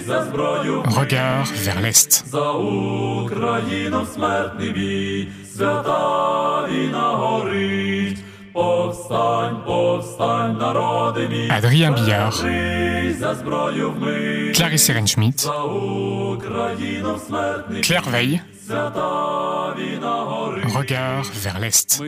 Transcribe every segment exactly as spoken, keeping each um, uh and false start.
Regard vers l'Est. Adrien Billard, Clarisse Ehrenschmidt, Claire Veille, Regard vers l'Est.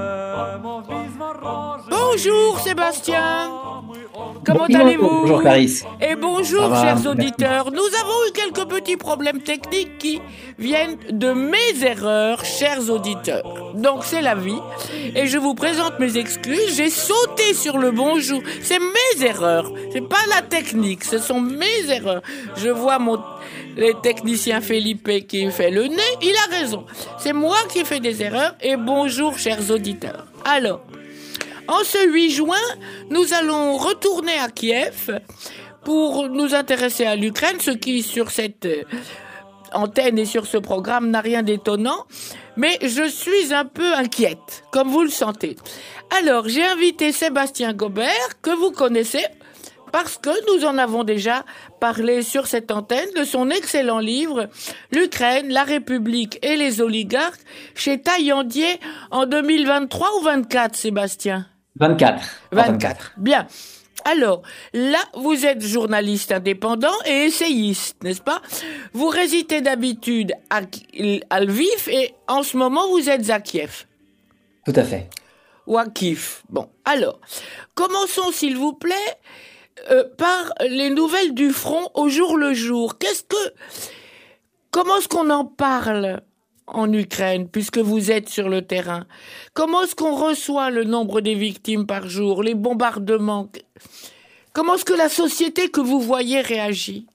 Bonjour Sébastien. Comment Bonjour, allez-vous? bonjour Clarisse. Et bonjour Ça va, chers merci. auditeurs. Nous avons eu quelques petits problèmes techniques qui viennent de mes erreurs, chers auditeurs. Donc c'est la vie. Et je vous présente mes excuses. J'ai sauté sur le bonjour. C'est mes erreurs. C'est pas la technique. Ce sont mes erreurs. Je vois mon le technicien Felipe qui fait le nez. Il a raison. C'est moi qui fais des erreurs. Et bonjour chers auditeurs. Alors, en ce huit juin, nous allons retourner à Kiev pour nous intéresser à l'Ukraine, ce qui, sur cette antenne et sur ce programme, n'a rien d'étonnant. Mais je suis un peu inquiète, comme vous le sentez. Alors, j'ai invité Sébastien Gobert, que vous connaissez, parce que nous en avons déjà parlé sur cette antenne de son excellent livre « L'Ukraine, la République et les oligarques » chez Taillandier en deux mille vingt-trois ou vingt-quatre, Sébastien? vingt-quatre. vingt-quatre. Bien. Alors, là, vous êtes journaliste indépendant et essayiste, n'est-ce pas? Vous résidez d'habitude à, à Lviv et en ce moment, vous êtes à Kiev. Tout à fait. Ou à Kiev. Bon, alors, commençons, s'il vous plaît, euh, par les nouvelles du front au jour le jour. Qu'est-ce que... Comment est-ce qu'on en parle en Ukraine, puisque vous êtes sur le terrain? Comment est-ce qu'on reçoit le nombre des victimes par jour, les bombardements? Comment est-ce que la société que vous voyez réagit?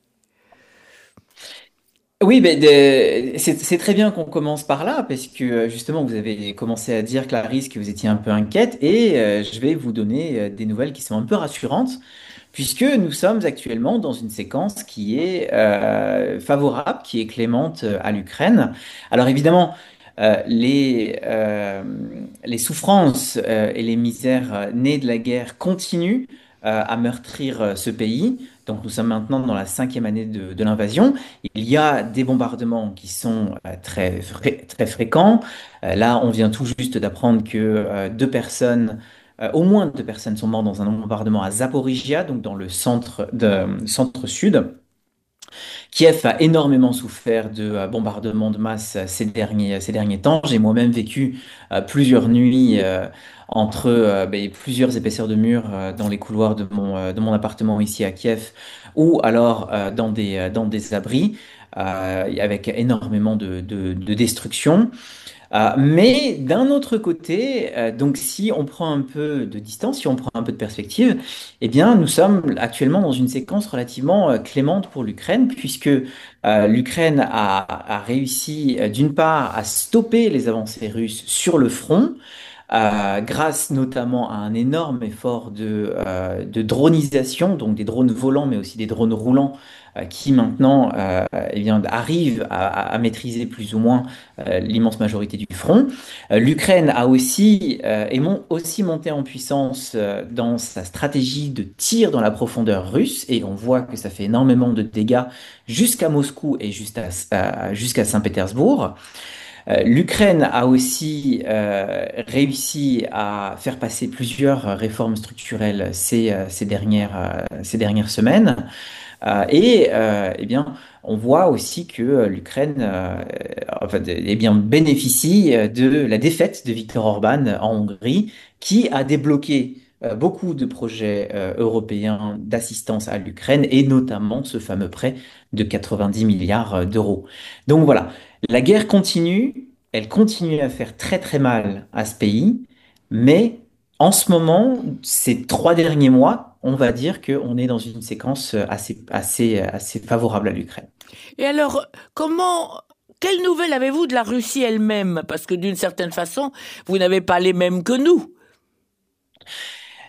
Oui, ben, de- c'est c'est très bien qu'on commence par là, parce que euh, justement, vous avez commencé à dire, Clarisse, que vous étiez un peu inquiète, et euh, je vais vous donner euh, des nouvelles qui sont un peu rassurantes, puisque nous sommes actuellement dans une séquence qui est euh, favorable, qui est clémente euh, à l'Ukraine. Alors évidemment, euh, les, euh, les souffrances euh, et les misères euh, nées de la guerre continuent euh, à meurtrir euh, ce pays. Donc nous sommes maintenant dans la cinquième année de, de l'invasion. Il y a des bombardements qui sont euh, très, fré- très fréquents. Euh, là, on vient tout juste d'apprendre que euh, deux personnes, euh, au moins deux personnes sont mortes dans un bombardement à Zaporizhia, donc dans le centre de, centre-sud. Kiev a énormément souffert de euh, bombardements de masse euh, ces derniers, ces derniers temps. J'ai moi-même vécu euh, plusieurs nuits euh, entre euh, ben, plusieurs épaisseurs de murs euh, dans les couloirs de mon, euh, de mon appartement ici à Kiev ou alors euh, dans des, euh, dans des abris euh, avec énormément de, de, de destruction. Euh, mais d'un autre côté, euh, donc si on prend un peu de distance, si on prend un peu de perspective, eh bien nous sommes actuellement dans une séquence relativement euh, clémente pour l'Ukraine, puisque euh, l'Ukraine a, a réussi euh, d'une part à stopper les avancées russes sur le front, euh, grâce notamment à un énorme effort de, euh, de dronisation, donc des drones volants, mais aussi des drones roulants, euh, qui maintenant euh, eh bien, arrivent à, à- à maîtriser plus ou moins euh, l'immense majorité du front. Euh, L'Ukraine a aussi, euh, est mon- aussi monté en puissance euh, dans sa stratégie de tir dans la profondeur russe, et on voit que ça fait énormément de dégâts jusqu'à Moscou et jusqu'à à- jusqu'à Saint-Pétersbourg. Euh, L'Ukraine a aussi euh, réussi à faire passer plusieurs réformes structurelles ces, euh, ces dernières, euh, ces dernières semaines. Euh, et euh, eh bien, on voit aussi que euh, l'Ukraine euh, enfin, de- eh bien, bénéficie euh, de la défaite de Viktor Orban en Hongrie, qui a débloqué euh, beaucoup de projets euh, européens d'assistance à l'Ukraine, et notamment ce fameux prêt de quatre-vingt-dix milliards d'euros. Donc voilà, la guerre continue, elle continue à faire très très mal à ce pays, mais en ce moment, ces trois derniers mois, on va dire qu'on est dans une séquence assez, assez, assez favorable à l'Ukraine. Et alors, comment... Quelles nouvelles avez-vous de la Russie elle-même? Parce que d'une certaine façon, vous n'avez pas les mêmes que nous.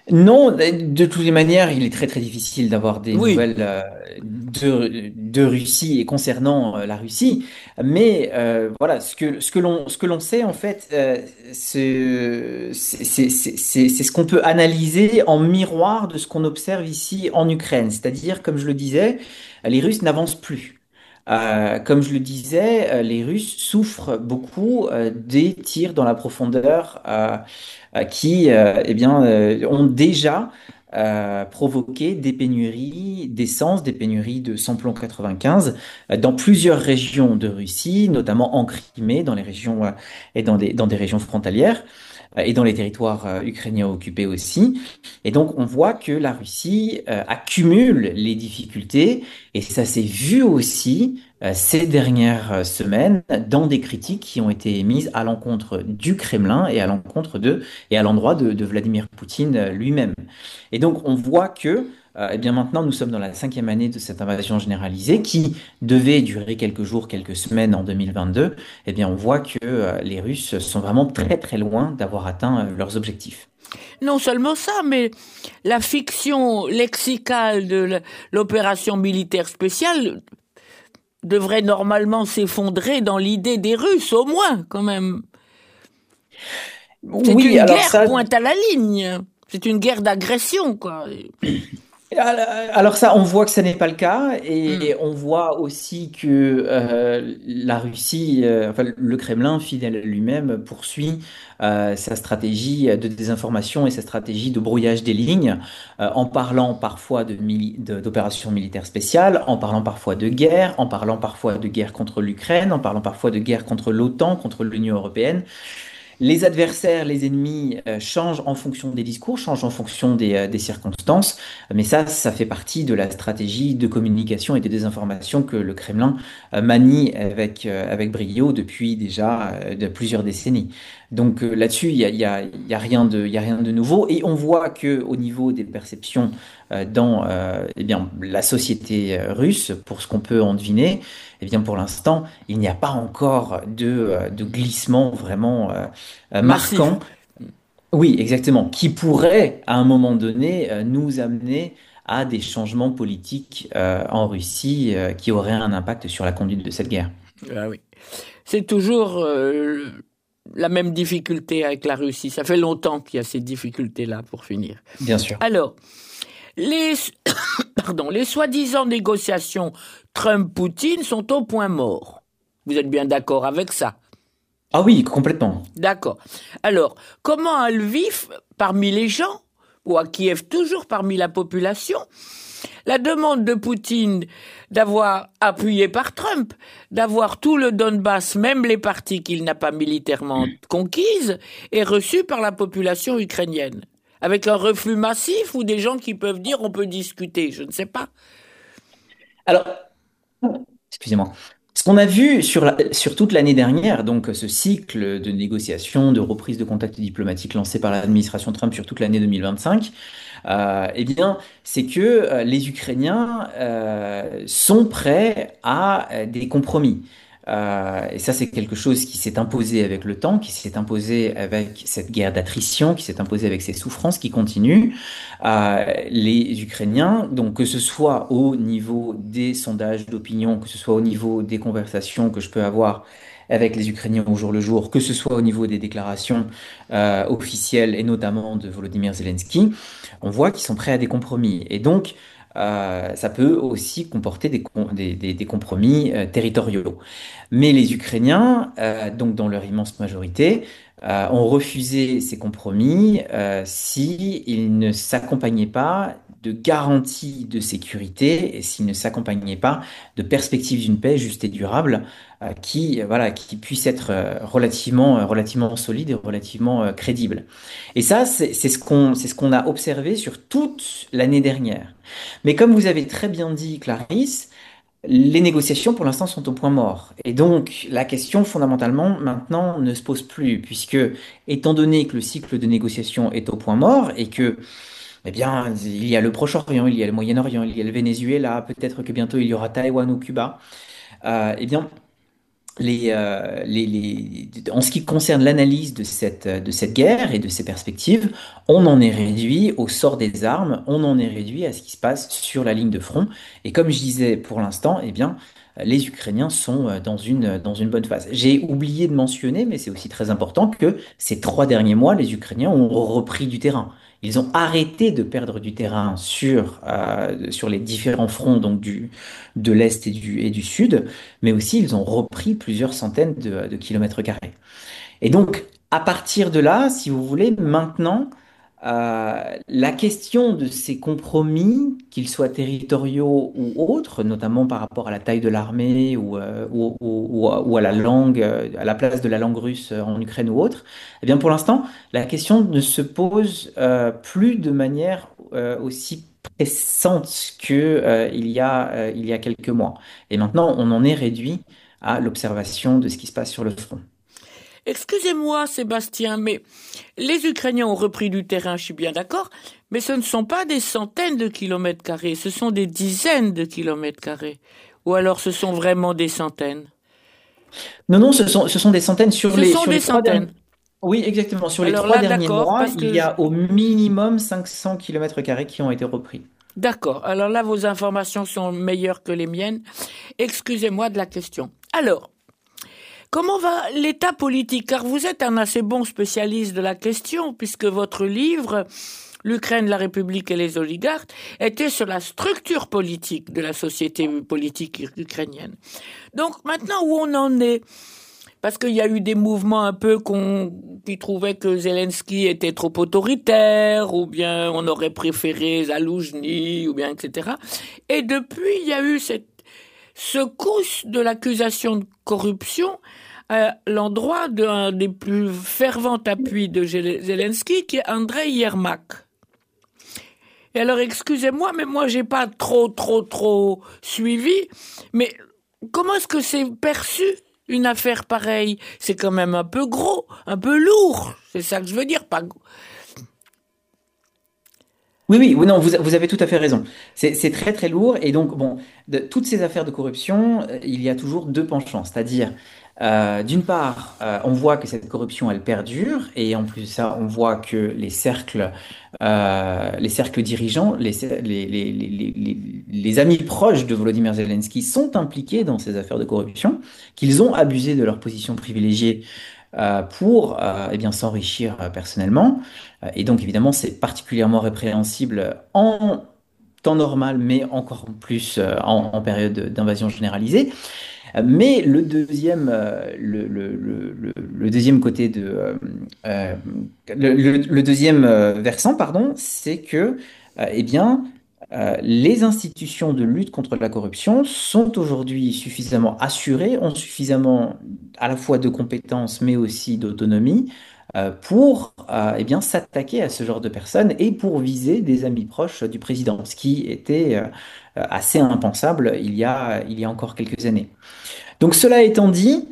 Non, de toutes les manières, il est très très difficile d'avoir des Oui. nouvelles euh, de, de Russie et concernant euh, la Russie. Mais euh, voilà, ce que, ce que l'on ce que l'on sait en fait, euh, c'est c'est c'est- c'est- c'est- c'est ce qu'on peut analyser en miroir de ce qu'on observe ici en Ukraine. C'est-à-dire, comme je le disais, les Russes n'avancent plus. Euh, comme je le disais, euh, les Russes souffrent beaucoup euh, des tirs dans la profondeur. Euh, euh, qui euh, eh bien, euh, ont déjà euh, provoqué des pénuries d'essence, des pénuries de samplon quatre-vingt-quinze euh, dans plusieurs régions de Russie, notamment en Crimée, dans les régions euh, et dans des, dans des régions frontalières euh, et dans les territoires euh, ukrainiens occupés aussi. Et donc, on voit que la Russie euh, accumule les difficultés, et ça s'est vu aussi euh, ces dernières euh, semaines dans des critiques qui ont été émises à l'encontre du Kremlin et à l'encontre de et à l'endroit de, de Vladimir Poutine euh, lui-même. Et donc, on voit que euh, eh bien maintenant, nous sommes dans la cinquième année de cette invasion généralisée qui devait durer quelques jours, quelques semaines en deux mille vingt-deux. Eh bien, on voit que euh, les Russes sont vraiment très très loin d'avoir atteint euh, leurs objectifs. Non seulement ça, mais la fiction lexicale de l- l'opération militaire spéciale devrait normalement s'effondrer dans l'idée des Russes, au moins, quand même. C'est Oui, une alors guerre ça, pointe à la ligne. C'est une guerre d'agression, quoi. Alors ça, on voit que ce n'est pas le cas Hmm. et on voit aussi que euh, la Russie, euh, enfin le Kremlin, fidèle à lui-même, poursuit euh, sa stratégie de désinformation et sa stratégie de brouillage des lignes, euh, en parlant parfois de mili- de- d'opérations militaires spéciales, en parlant parfois de guerre, en parlant parfois de guerre contre l'Ukraine, en parlant parfois de guerre contre l'OTAN, contre l'Union européenne. Les adversaires, les ennemis euh, changent en fonction des discours, changent en fonction des, euh, des circonstances, mais ça, ça fait partie de la stratégie de communication et de désinformation que le Kremlin euh, manie avec, euh, avec brio depuis déjà euh, de plusieurs décennies. Donc euh, là-dessus, il y a, il y a, il y a rien de, il y a rien de nouveau, et on voit que au niveau des perceptions euh, dans euh, eh bien, la société euh, russe, pour ce qu'on peut en deviner, eh bien, pour l'instant, il n'y a pas encore de, euh, de glissement vraiment euh, euh, Massif. marquant. Oui, exactement, qui pourrait, à un moment donné, euh, nous amener à des changements politiques euh, en Russie euh, qui auraient un impact sur la conduite de cette guerre. Ah oui. C'est toujours euh, la même difficulté avec la Russie. Ça fait longtemps qu'il y a ces difficultés-là, pour finir. Bien sûr. Alors, les, pardon, les soi-disant négociations Trump-Poutine sont au point mort. Vous êtes bien d'accord avec ça? Ah oui, complètement. D'accord. Alors, comment à Lviv, parmi les gens, ou à Kiev toujours parmi la population, la demande de Poutine d'avoir, appuyé par Trump, d'avoir tout le Donbass, même les parties qu'il n'a pas militairement conquises, est reçue par la population ukrainienne? Avec un refus massif ou des gens qui peuvent dire on peut discuter, je ne sais pas. Alors, excusez-moi. Ce qu'on a vu sur, la- sur toute l'année dernière, donc ce cycle de négociations, de reprise de contacts diplomatiques lancé par l'administration Trump sur toute l'année deux mille vingt-cinq, euh, eh bien, c'est que euh, les Ukrainiens euh, sont prêts à euh, des compromis. Euh, et ça, c'est quelque chose qui s'est imposé avec le temps, qui s'est imposé avec cette guerre d'attrition, qui s'est imposé avec ces souffrances qui continuent. Euh, les Ukrainiens, donc que ce soit au niveau des sondages d'opinion, que ce soit au niveau des conversations que je peux avoir avec les Ukrainiens au jour le jour, que ce soit au niveau des déclarations euh, officielles et notamment de Volodymyr Zelensky, on voit qu'ils sont prêts à des compromis. Et donc, euh, ça peut aussi comporter des, com- des, des- des compromis euh, territoriaux. Mais les Ukrainiens, euh, donc dans leur immense majorité, euh, ont refusé ces compromis euh, si ils ne s'accompagnaient pas de garanties de sécurité et s'ils ne s'accompagnaient pas de perspectives d'une paix juste et durable euh, qui, euh, voilà, qui puisse être euh, relativement, euh, relativement solide et relativement euh, crédible. Et ça, c'est c'est ce qu'on, c'est ce qu'on a observé sur toute l'année dernière. Mais comme vous avez très bien dit, Clarisse, les négociations pour l'instant sont au point mort. Et donc, la question fondamentalement maintenant ne se pose plus, puisque étant donné que le cycle de négociation est au point mort et que, eh bien, il y a le Proche-Orient, il y a le Moyen-Orient, il y a le Venezuela, peut-être que bientôt il y aura Taïwan ou Cuba, euh, eh bien, les, euh, les, les- en ce qui concerne l'analyse de cette, de cette guerre et de ses perspectives, on en est réduit au sort des armes, on en est réduit à ce qui se passe sur la ligne de front. Et comme je disais pour l'instant, eh bien, les Ukrainiens sont euh, dans une, dans une bonne phase. J'ai oublié de mentionner, mais c'est aussi très important, que ces trois derniers mois, les Ukrainiens ont repris du terrain. Ils ont arrêté de perdre du terrain sur, euh, sur les différents fronts donc du, de l'Est et du, et du Sud, mais aussi ils ont repris plusieurs centaines de, de kilomètres carrés. Et donc, à partir de là, si vous voulez, maintenant, euh, la question de ces compromis, qu'ils soient territoriaux ou autres, notamment par rapport à la taille de l'armée ou, euh, ou, ou- ou à ou à la langue, euh, à la place de la langue russe en Ukraine ou autre, eh bien pour l'instant, la question ne se pose euh, plus de manière euh, aussi pressante que euh, il y a, euh, il y a quelques mois. Et maintenant, on en est réduit à l'observation de ce qui se passe sur le front. Excusez-moi, Sébastien, mais les Ukrainiens ont repris du terrain, je suis bien d'accord, mais ce ne sont pas des centaines de kilomètres carrés, ce sont des dizaines de kilomètres carrés. Ou alors ce sont vraiment des centaines. Non, non, ce sont, ce sont des centaines sur Ce les, sont sur les des trois derniers. centaines. Oui, exactement. Sur les Alors trois là, derniers d'accord, mois, parce il que... y je- a au minimum cinq cents kilomètres carrés qui ont été repris. D'accord, alors là, vos informations sont meilleures que les miennes. Excusez-moi de la question. Alors, comment va l'état politique? Car vous êtes un assez bon spécialiste de la question, puisque votre livre, L'Ukraine, la République et les oligarques, était sur la structure politique de la société politique ukrainienne. Donc maintenant, où on en est? Parce qu'il y a eu des mouvements un peu qu'on, qui trouvaient que Zelensky était trop autoritaire, ou bien on aurait préféré Zaloujny, ou bien et cetera. Et depuis, il y a eu cette secousse de l'accusation de corruption à l'endroit d'un des plus fervents appuis de Zelensky, qui est Andrei Yermak. Et alors, excusez-moi, mais moi, j'ai pas trop, trop, trop suivi. Mais comment est-ce que c'est perçu une affaire pareille? C'est quand même un peu gros, un peu lourd. C'est ça que je veux dire, pas. Oui, oui, oui, non, vous, vous avez tout à fait raison. C'est c'est très, très lourd. Et donc, bon, de toutes ces affaires de corruption, euh, il y a toujours deux penchants. C'est-à-dire, euh, d'une part, euh, on voit que cette corruption, elle perdure. Et en plus de ça, on voit que les cercles, euh, les cercles dirigeants, les, cer- les, les, les, les, les- les amis proches de Volodymyr Zelensky sont impliqués dans ces affaires de corruption, qu'ils ont abusé de leur position privilégiée euh, pour euh, eh bien, s'enrichir euh, personnellement. Euh, Et donc, évidemment, c'est particulièrement répréhensible en temps normal, mais encore plus euh, en, en période d'invasion généralisée. Euh, Mais le deuxième, euh, le, le- le- le- le deuxième côté de, euh, euh, le, le- le deuxième euh, versant, pardon, c'est que, euh, eh bien, euh, les institutions de lutte contre la corruption sont aujourd'hui suffisamment assurées, ont suffisamment à la fois de compétences, mais aussi d'autonomie, euh, pour euh, eh bien, s'attaquer à ce genre de personnes et pour viser des amis proches du président, ce qui était euh, assez impensable il y a, il y a encore quelques années. Donc cela étant dit,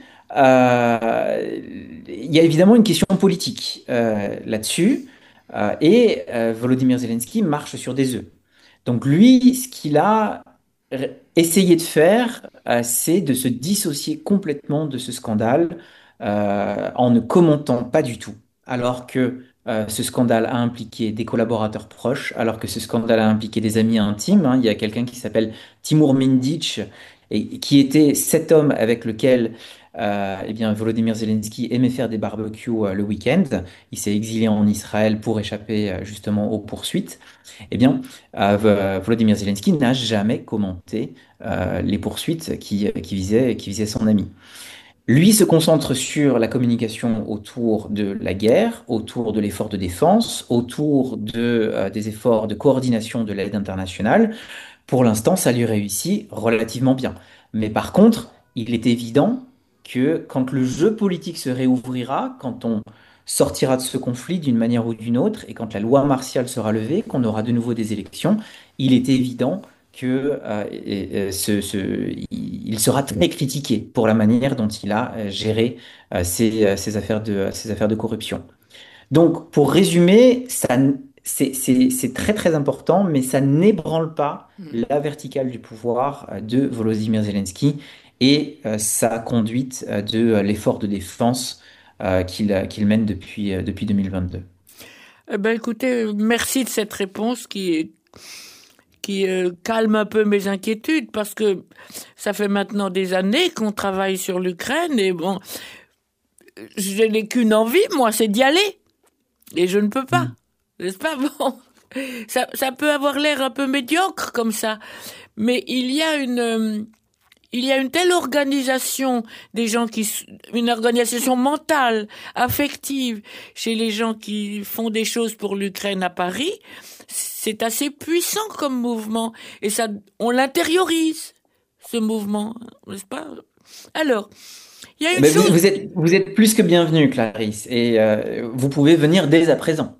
euh, il y a évidemment une question politique euh, là-dessus, euh, et euh, Volodymyr Zelensky marche sur des œufs. Donc lui, ce qu'il a r- essayé de faire, euh, c'est de se dissocier complètement de ce scandale euh, en ne commentant pas du tout, alors que euh, ce scandale a impliqué des collaborateurs proches, alors que ce scandale a impliqué des amis intimes, hein. Il y a quelqu'un qui s'appelle Timur Mindic, et qui était cet homme avec lequel euh, eh bien, Volodymyr Zelensky aimait faire des barbecues euh, le week-end. Il s'est exilé en Israël pour échapper euh, justement aux poursuites. Eh bien, euh, V- Volodymyr Zelensky n'a jamais commenté euh, les poursuites qui, qui visaient, qui visaient son ami. Lui se concentre sur la communication autour de la guerre, autour de l'effort de défense, autour de, euh, des efforts de coordination de l'aide internationale. Pour l'instant, ça lui réussit relativement bien. Mais par contre, il est évident que quand le jeu politique se réouvrira, quand on sortira de ce conflit d'une manière ou d'une autre, et quand la loi martiale sera levée, qu'on aura de nouveau des élections, il est évident que euh, et- et ce, ce- il sera très critiqué pour la manière dont il a euh, géré euh, ces, euh, ces affaires de, ces affaires de corruption. Donc, pour résumer, ça, n- c'est c'est- c'est très très important, mais ça n'ébranle pas la verticale du pouvoir euh, de Volodymyr Zelensky et euh, sa conduite euh, de euh, l'effort de défense euh, qu'il euh, qu'il mène depuis, euh, depuis deux mille vingt-deux. Eh ben, écoutez, merci de cette réponse qui, qui euh, calme un peu mes inquiétudes parce que ça fait maintenant des années qu'on travaille sur l'Ukraine et bon, je n'ai qu'une envie, moi, c'est d'y aller. Et je ne peux pas. Mm. N'est-ce pas? Bon. Ça, ça peut avoir l'air un peu médiocre comme ça. Mais il y a une, euh, il y a une telle organisation des gens qui, s- une organisation mentale, affective chez les gens qui font des choses pour l'Ukraine à Paris. C'est assez puissant comme mouvement. Et ça, on l'intériorise, ce mouvement. N'est-ce pas? Alors, il y a une Mais vous, chose. vous êtes, vous êtes plus que bienvenue, Clarisse, et euh, vous pouvez venir dès à présent.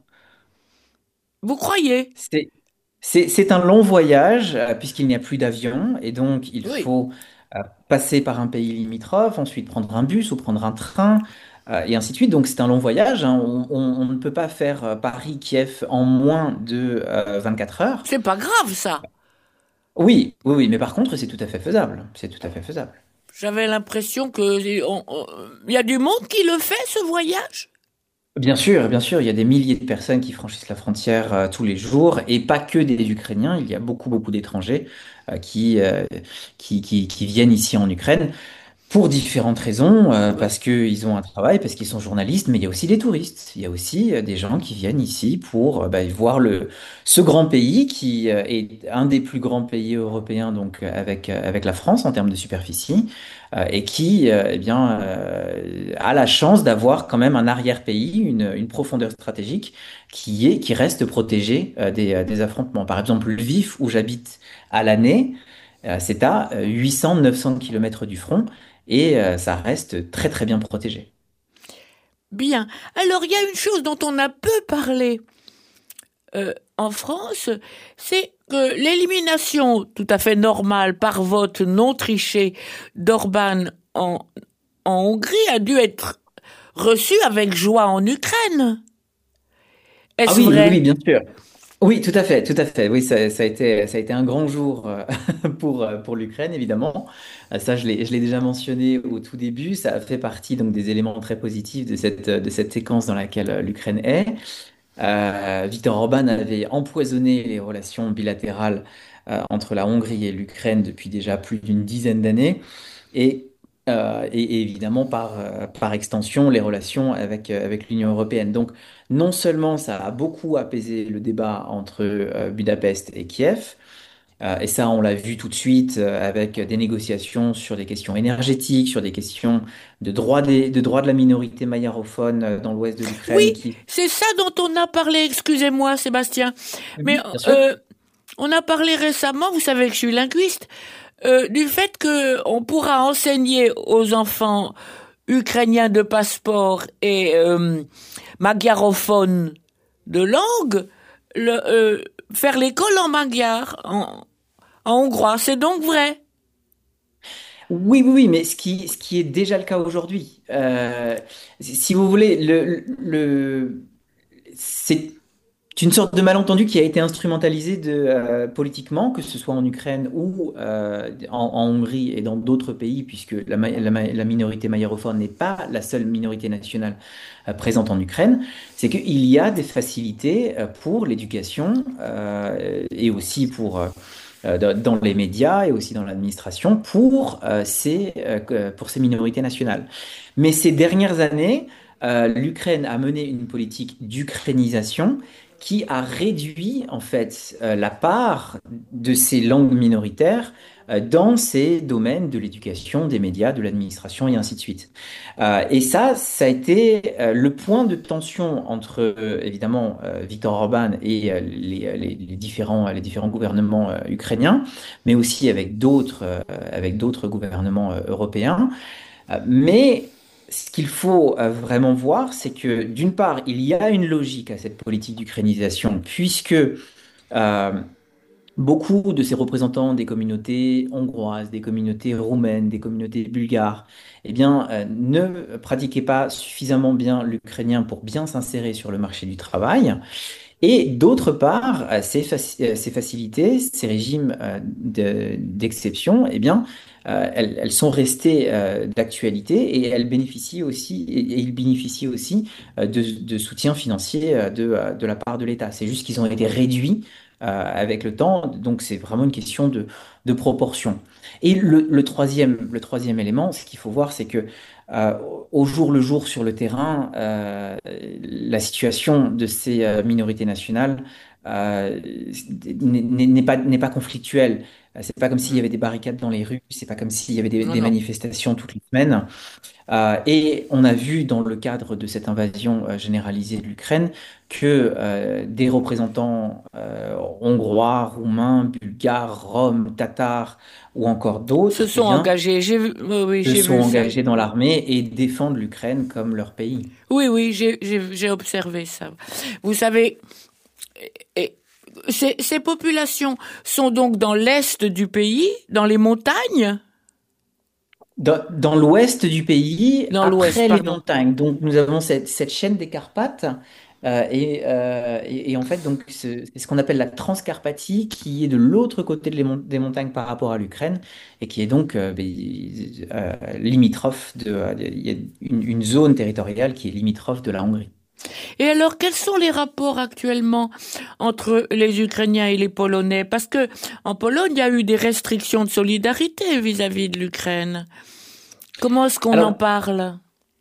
Vous croyez? C'est, c'est, c'est un long voyage euh, puisqu'il n'y a plus d'avion et donc il Oui. faut euh, passer par un pays limitrophe, ensuite prendre un bus ou prendre un train euh, et ainsi de suite. Donc c'est un long voyage, hein. On, on- on ne peut pas faire euh, Paris-Kiev en moins de euh, vingt-quatre heures. C'est pas grave, ça. Oui, oui, oui, mais par contre c'est tout à fait faisable. C'est tout à fait faisable. J'avais l'impression que on- on- il y a du monde qui le fait, ce voyage. Bien sûr, bien sûr, il y a des milliers de personnes qui franchissent la frontière euh, tous les jours, et pas que des Ukrainiens, il y a beaucoup, beaucoup d'étrangers euh, qui, euh, qui, qui, qui viennent ici en Ukraine. Pour différentes raisons, euh, Oui. parce qu'ils ont un travail, parce qu'ils sont journalistes, mais il y a aussi des touristes. Il y a aussi euh, des gens qui viennent ici pour euh, bah, voir le, ce grand pays qui euh, est un des plus grands pays européens, donc euh, avec, euh, avec la France en termes de superficie, euh, et qui euh, eh bien, euh, a la chance d'avoir quand même un arrière-pays, une, une profondeur stratégique qui est, qui reste protégée euh, des, euh, des affrontements. Par exemple, Lviv, où j'habite à l'année, euh, c'est à euh, huit cents neuf cents kilomètres du front et euh, ça reste très très bien protégé. Bien. Alors, il y a une chose dont on a peu parlé euh, en France, c'est que l'élimination tout à fait normale par vote non triché d'Orban en, en Hongrie a dû être reçue avec joie en Ukraine. Ah Est-ce oui, oui, oui, vrai? bien sûr. Oui, tout à fait, tout à fait. Oui, ça, ça a été, ça a été un grand jour euh, pour, euh, pour l'Ukraine, évidemment. Euh, Ça, je l'ai, je l'ai déjà mentionné au tout début. Ça a fait partie donc des éléments très positifs de cette, de cette séquence dans laquelle euh, l'Ukraine est. Euh, Viktor Orban avait empoisonné les relations bilatérales euh, entre la Hongrie et l'Ukraine depuis déjà plus d'une dizaine d'années. Et, euh, et, et évidemment, par, euh, par extension, les relations avec, euh, avec l'Union européenne. Donc, non seulement ça a beaucoup apaisé le débat entre euh, Budapest et Kiev, euh, et ça, on l'a vu tout de suite euh, avec des négociations sur des questions énergétiques, sur des questions de droit des, de droit de la minorité mayarophone euh, dans l'ouest de l'Ukraine, Oui, qui... c'est ça dont on a parlé, excusez-moi Sébastien. Mais Mhm, bien sûr. euh, on a parlé récemment, vous savez que je suis linguiste, euh, du fait que on pourra enseigner aux enfants ukrainiens de passeport et euh, magyarophones de langue, le, euh, faire l'école en magyar, en, en hongrois. C'est donc vrai. Oui, oui, oui, mais ce qui, ce qui est déjà le cas aujourd'hui. Euh, si si vous voulez, le, le, c'est une sorte de malentendu qui a été instrumentalisé de, euh, politiquement, que ce soit en Ukraine ou euh, en, en Hongrie et dans d'autres pays, puisque la, ma- la ma- la minorité mayerophone n'est pas la seule minorité nationale euh, présente en Ukraine. C'est qu'il y a des facilités euh, pour l'éducation euh, et aussi pour... euh, euh, dans les médias et aussi dans l'administration pour, euh, ces, euh, que- pour ces minorités nationales. Mais ces dernières années, euh, l'Ukraine a mené une politique d'ukrainisation qui a réduit en fait euh, la part de ces langues minoritaires euh, dans ces domaines de l'éducation, des médias, de l'administration et ainsi de suite. Euh, et ça, ça a été euh, le point de tension entre euh, évidemment euh, Viktor Orban et euh, les, les- les différents, les différents gouvernements euh, ukrainiens, mais aussi avec d'autres euh, avec d'autres gouvernements euh, européens. Euh, mais ce qu'il faut euh, vraiment voir, c'est que d'une part, il y a une logique à cette politique d'ukrainisation, puisque euh, beaucoup de ces représentants des communautés hongroises, des communautés roumaines, des communautés bulgares, eh bien, euh, ne pratiquaient pas suffisamment bien l'ukrainien pour bien s'insérer sur le marché du travail. Et d'autre part, euh, ces, faci- euh, ces facilités, ces régimes euh, de- d'exception, eh bien, euh, elles, elles sont restées euh, d'actualité et elles bénéficient aussi, et, et ils bénéficient aussi euh, de, de soutien financier euh, de, euh, de la part de l'État. C'est juste qu'ils ont été réduits euh, avec le temps, donc c'est vraiment une question de, de proportion. Et le, le troisième, le troisième élément, ce qu'il faut voir, c'est que euh, au jour le jour sur le terrain, euh, la situation de ces euh, minorités nationales euh, n'est n'est- n'est pas, n'est pas conflictuelle. Euh, C'est pas comme s'il y Mm. avait des barricades dans les rues, c'est pas comme s'il y avait des, Non, des non. manifestations toutes les semaines. Euh, et on a vu dans le cadre de cette invasion euh, généralisée de l'Ukraine que euh, des représentants euh, hongrois, roumains, bulgares, roms, tatars ou encore Se d'autres, eh sont bien, engagés. J'ai vu, oui, oui, se j'ai sont vu ça. engagés dans l'armée et défendent l'Ukraine comme leur pays. Oui, oui, j'ai, j'ai, j'ai observé ça. Vous savez, et, ces, ces populations sont donc dans l'est du pays, dans les montagnes, Dans, dans l'ouest du pays, dans l'ouest, après les pardon. montagnes, donc nous avons cette, cette chaîne des Carpates, euh, et, euh, et, et en fait, donc, ce- c'est ce qu'on appelle la Transcarpathie, qui est de l'autre côté de les mon- des montagnes par rapport à l'Ukraine, et qui est donc euh, ben, euh, limitrophe de, euh, il y a une, une zone territoriale qui est limitrophe de la Hongrie. Et alors, quels sont les rapports actuellement entre les Ukrainiens et les Polonais? Parce que en Pologne, il y a eu des restrictions de solidarité vis-à-vis de l'Ukraine. Comment est-ce qu'on en Alors, parle?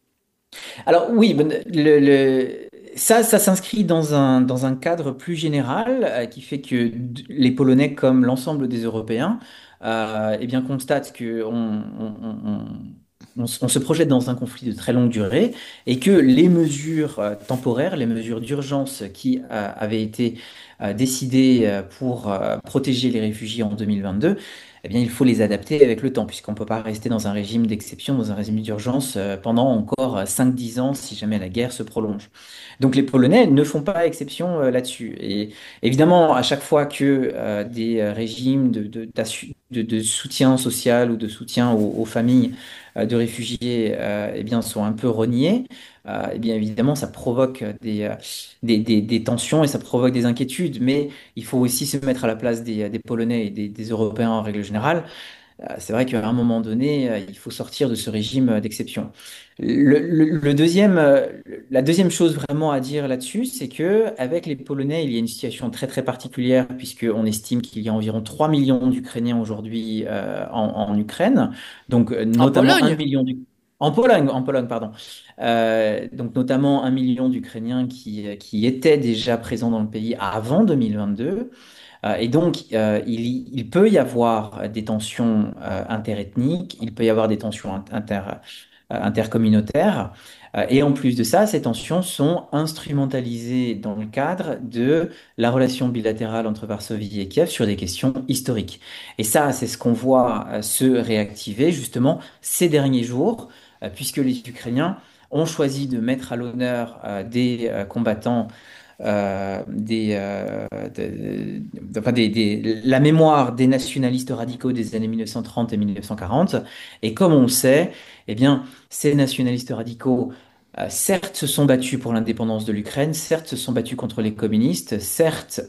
Alors oui, ben, le, le- ça, ça s'inscrit dans un, dans un cadre plus général euh, qui fait que d- les Polonais, comme l'ensemble des Européens, euh, eh bien, constatent que on, on- on- on s- on se projette dans un conflit de très longue durée et que les mesures euh, temporaires, les mesures d'urgence qui euh, avaient été euh, décidées euh, pour euh, protéger les réfugiés en deux mille vingt-deux, eh bien, il faut les adapter avec le temps, puisqu'on ne peut pas rester dans un régime d'exception, dans un régime d'urgence euh, pendant encore cinq dix ans si jamais la guerre se prolonge. Donc les Polonais ne font pas exception euh, là-dessus. Et évidemment, à chaque fois que euh, des euh, régimes de, de, d'assu- de- de soutien social ou de soutien aux, aux familles euh, de réfugiés euh, eh bien, sont un peu reniés, euh, eh bien évidemment, ça provoque des, euh, des, des- des tensions et ça provoque des inquiétudes. Mais il faut aussi se mettre à la place des, des Polonais et des, des Européens en règle générale. Euh, C'est vrai qu'à un moment donné, euh, il faut sortir de ce régime euh, d'exception. Le, le- le deuxième, euh, la deuxième chose vraiment à dire là-dessus, c'est que avec les Polonais, il y a une situation très très particulière puisqu'on estime qu'il y a environ trois millions d'Ukrainiens aujourd'hui euh, en, en Ukraine, donc euh, En notamment un Pologne? million du- en Pologne, en Pologne, pardon. Euh, donc notamment un million d'Ukrainiens qui, qui étaient déjà présents dans le pays avant deux mille vingt-deux. Euh, et donc, euh, il, y- il peut y avoir des tensions euh, interethniques, il peut y avoir des tensions in- inter, euh, intercommunautaires. Euh, et en plus de ça, ces tensions sont instrumentalisées dans le cadre de la relation bilatérale entre Varsovie et Kiev sur des questions historiques. Et ça, c'est ce qu'on voit euh, se réactiver justement ces derniers jours, euh, puisque les Ukrainiens ont choisi de mettre à l'honneur euh, des euh, combattants euh, des, euh, de- de- enfin, des, des- la mémoire des nationalistes radicaux des années mille neuf cent trente et mille neuf cent quarante. Et comme on le sait, eh bien, ces nationalistes radicaux, euh, certes, se sont battus pour l'indépendance de l'Ukraine, certes, se sont battus contre les communistes, certes,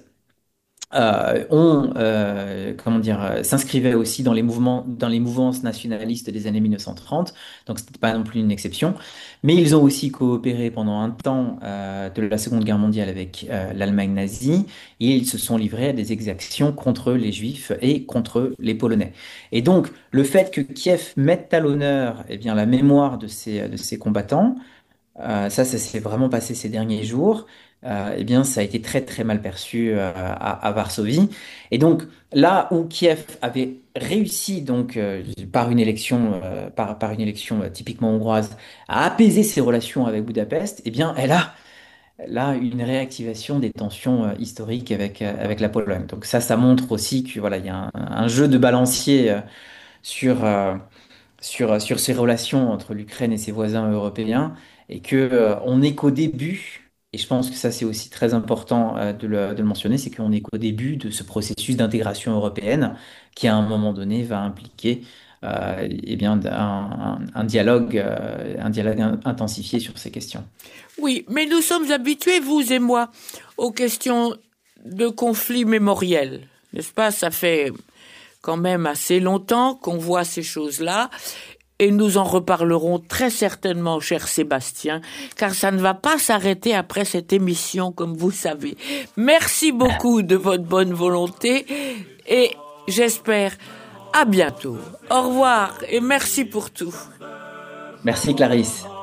euh, on, euh, comment dire, euh, s'inscrivait aussi dans les mouvements, dans les mouvances nationalistes des années mille neuf cent trente, donc c'était pas non plus une exception. Mais ils ont aussi coopéré pendant un temps euh, de la Seconde Guerre mondiale avec euh, l'Allemagne nazie, et ils se sont livrés à des exactions contre les Juifs et contre les Polonais. Et donc, le fait que Kiev mette à l'honneur, eh bien, la mémoire de ces, de ces combattants, euh, ça, ça s'est vraiment passé ces derniers jours. Euh, eh bien, ça a été très très mal perçu euh, à, à Varsovie. Et donc là où Kiev avait réussi donc euh, par une élection euh, par, par une élection euh, typiquement hongroise à apaiser ses relations avec Budapest, eh bien, elle a là une réactivation des tensions euh, historiques avec euh, avec la Pologne. Donc ça, ça montre aussi que voilà, il y a un, un jeu de balancier euh, sur euh, sur, sur ces relations entre l'Ukraine et ses voisins européens et que, euh, on n'est qu'au début, et je pense que ça c'est aussi très important euh, de le, de le mentionner, c'est qu'on n'est qu'au début de ce processus d'intégration européenne qui à un moment donné va impliquer euh, eh bien, un, un- un dialogue, euh, un dialogue in- intensifié sur ces questions. Oui, mais nous sommes habitués, vous et moi, aux questions de conflits mémoriels, n'est-ce pas? Ça fait quand même assez longtemps qu'on voit ces choses-là. Et nous en reparlerons très certainement, cher Sébastien, car ça ne va pas s'arrêter après cette émission, comme vous savez. Merci beaucoup de votre bonne volonté et j'espère à bientôt. Au revoir et merci pour tout. Merci Clarisse.